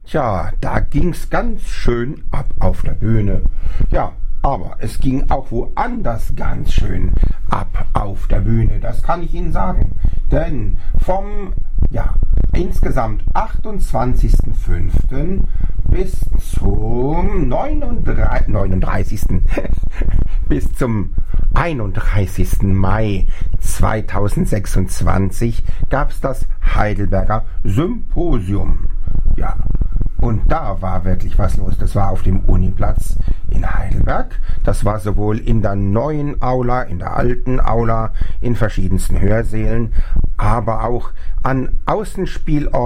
Tja, da ging's ganz schön ab auf der Bühne. Ja, aber es ging auch woanders ganz schön ab auf der Bühne, das kann ich Ihnen sagen. Denn vom, insgesamt 28.05. bis zum 39. bis zum 31. Mai 2026 gab's das Heidelberger Symposium. Ja, und da war wirklich was los. Das war auf dem Uniplatz in Heidelberg. Das war sowohl in der neuen Aula, in der alten Aula, in verschiedensten Hörsälen, aber auch an Außenspielorten